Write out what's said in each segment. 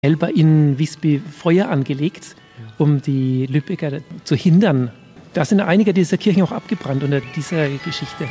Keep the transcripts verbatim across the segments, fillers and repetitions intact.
selber in Visby Feuer angelegt, um die Lübecker zu hindern. Da sind einige dieser Kirchen auch abgebrannt unter dieser Geschichte.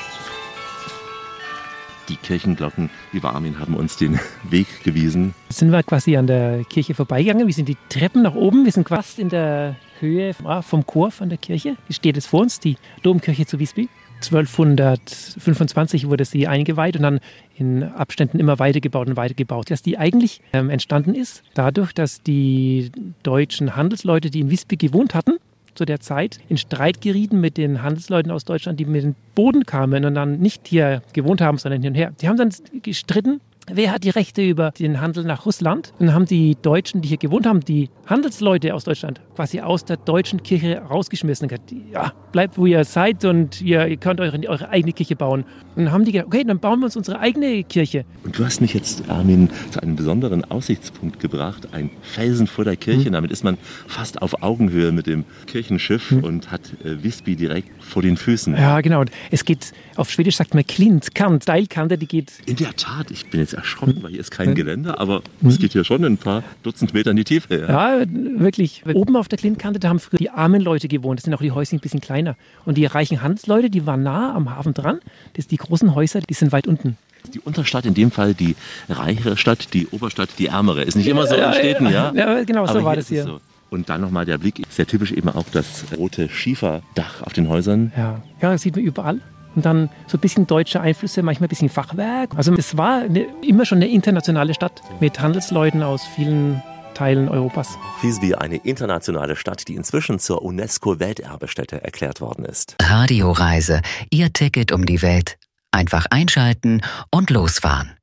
Die Kirchenglocken über Armin haben uns den Weg gewiesen. Jetzt sind wir quasi an der Kirche vorbeigegangen. Wir sind die Treppen nach oben. Wir sind fast in der Höhe vom Chor von der Kirche. Die steht jetzt vor uns, die Domkirche zu Visby. zwölfhundertfünfundzwanzig wurde sie eingeweiht und dann in Abständen immer weitergebaut und weitergebaut. Dass die eigentlich ähm, entstanden ist dadurch, dass die deutschen Handelsleute, die in Visby gewohnt hatten, zu der Zeit in Streit gerieten mit den Handelsleuten aus Deutschland, die mit dem Boden kamen und dann nicht hier gewohnt haben, sondern hin und her. Die haben dann gestritten, wer hat die Rechte über den Handel nach Russland. Und dann haben die Deutschen, die hier gewohnt haben, die Handelsleute aus Deutschland quasi aus der deutschen Kirche rausgeschmissen. Und gesagt, ja, bleibt wo ihr seid und ihr, ihr könnt eure, eure eigene Kirche bauen. Und dann haben die gesagt, okay, dann bauen wir uns unsere eigene Kirche. Und du hast mich jetzt, Armin, zu einem besonderen Aussichtspunkt gebracht, ein Felsen vor der Kirche. Hm. Damit ist man fast auf Augenhöhe mit dem Kirchenschiff hm. und hat äh, Visby direkt vor den Füßen. Ja, genau. Und es geht, auf Schwedisch sagt man Klint, Kant, Steilkante, die geht... In der Tat, ich bin jetzt erschrocken, weil hier ist kein Geländer, aber es geht hier schon ein paar Dutzend Meter in die Tiefe. Ja, ja wirklich. Oben auf der Klintkante, da haben früher die armen Leute gewohnt. Das sind auch die Häuser ein bisschen kleiner. Und die reichen Handelsleute, die waren nah am Hafen dran. Das die großen Häuser, die sind weit unten. Die Unterstadt, in dem Fall die reichere Stadt, die Oberstadt, die ärmere. Ist nicht immer so in Städten, ja? Ja, genau, so aber war das hier. So. Und dann nochmal der Blick, sehr typisch eben auch das rote Schieferdach auf den Häusern. Ja, ja, das sieht man überall. Und dann so ein bisschen deutsche Einflüsse, manchmal ein bisschen Fachwerk. Also es war eine, immer schon eine internationale Stadt mit Handelsleuten aus vielen Teilen Europas. Visby, eine internationale Stadt, die inzwischen zur UNESCO-Welterbestätte erklärt worden ist. Radioreise, Ihr Ticket um die Welt. Einfach einschalten und losfahren.